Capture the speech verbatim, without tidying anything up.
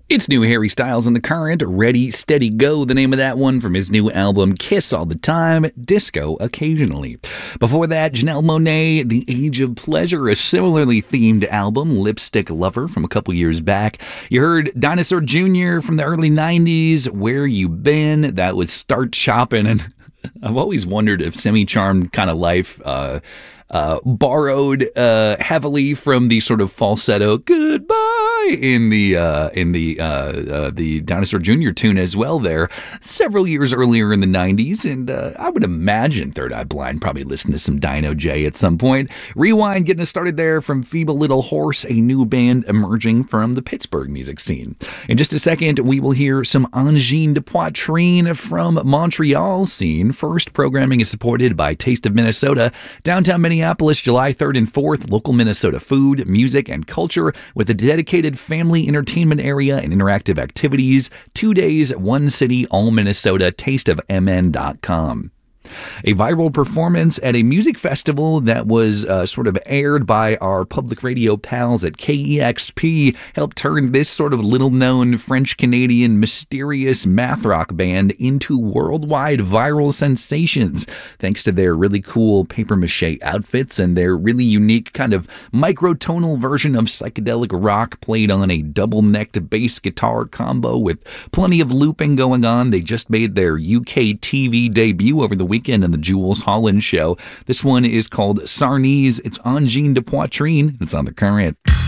It's new Harry Styles and the Current, Ready, Steady, Go, the name of that one from his new album Kiss All the Time, Disco Occasionally. Before that, Janelle Monáe, The Age of Pleasure, a similarly themed album, Lipstick Lover, from a couple years back. You heard Dinosaur Junior from the early nineties, Where You Been, that was Start Shopping, and I've always wondered if Semi-Charmed Kind of Life uh, uh, borrowed uh, heavily from the sort of falsetto goodbye in the uh, in the uh, uh, the Dinosaur Junior tune as well there, several years earlier in the nineties, and uh, I would imagine Third Eye Blind probably listened to some Dino J at some point. Rewind getting us started there from Feeble Little Horse, a new band emerging from the Pittsburgh music scene. In just a second, we will hear some Angine de Poitrine from Montreal scene. First, programming is supported by Taste of Minnesota, downtown Minneapolis, July third and fourth, local Minnesota food, music, and culture with a dedicated family entertainment area and interactive activities. Two days, one city, all Minnesota, taste of m n dot com. A viral performance at a music festival that was uh, sort of aired by our public radio pals at K E X P helped turn this sort of little-known French-Canadian mysterious math rock band into worldwide viral sensations, thanks to their really cool papier-mâché outfits and their really unique kind of microtonal version of psychedelic rock played on a double-necked bass guitar combo with plenty of looping going on. They just made their U K T V debut over the weekend in the Jules Holland show. This one is called Sarnese. It's Angine de Poitrine. It's on the Current.